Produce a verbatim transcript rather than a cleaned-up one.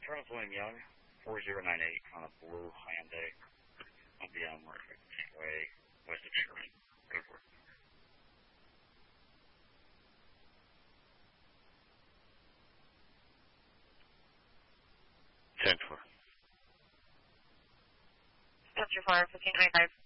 Charles William Young, four zero nine eight on a blue Hyundai. I'll be on Market Way, west of Sherman. Over. ten four. That's your four, fifteen high five.